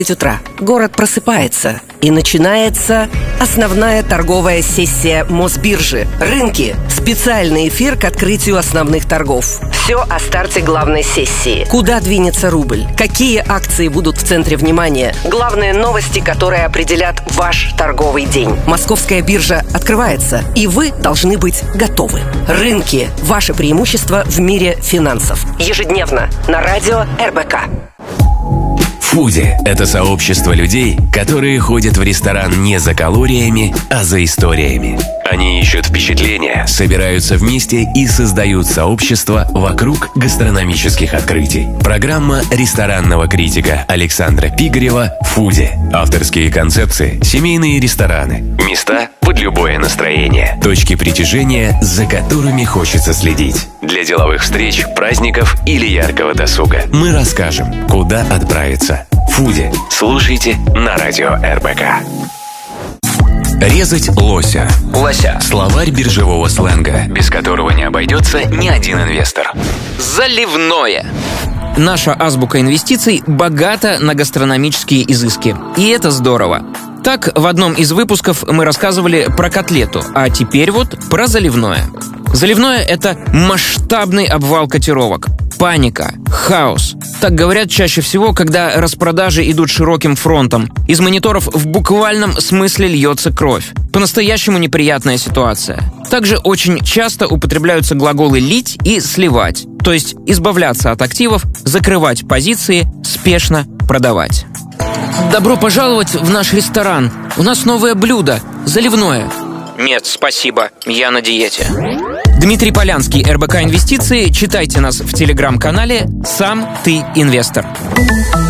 утра. Город просыпается, и начинается основная торговая сессия Мосбиржи. Рынки. Специальный эфир к открытию основных торгов. Все о старте главной сессии. Куда двинется рубль? Какие акции будут в центре внимания? Главные новости, которые определят ваш торговый день. Московская биржа открывается, и вы должны быть готовы. Рынки. Ваше преимущество в мире финансов. Ежедневно на радио РБК. Фуди – это сообщество людей, которые ходят в ресторан не за калориями, а за историями. Они ищут впечатления, собираются вместе и создают сообщество вокруг гастрономических открытий. Программа ресторанного критика Александра Пигарева «Фуди». Авторские концепции, семейные рестораны, места под любое настроение, точки притяжения, за которыми хочется следить. Для деловых встреч, праздников или яркого досуга мы расскажем, куда отправиться. «Фуди». Слушайте на радио РБК. Резать лося. Словарь биржевого сленга, без которого не обойдется ни один инвестор. Заливное. Наша азбука инвестиций богата на гастрономические изыски. И это здорово. Так, в одном из выпусков мы рассказывали про котлету, а теперь вот про заливное. Заливное — это масштабный обвал котировок. Паника, хаос. Так говорят чаще всего, когда распродажи идут широким фронтом. Из мониторов в буквальном смысле льется кровь. По-настоящему неприятная ситуация. Также очень часто употребляются глаголы «лить» и «сливать», то есть избавляться от активов, закрывать позиции, спешно продавать. Добро пожаловать в наш ресторан. У нас новое блюдо – заливное. Нет, спасибо, я на диете. Дмитрий Полянский, РБК Инвестиции. Читайте нас в телеграм-канале «Сам ты инвестор».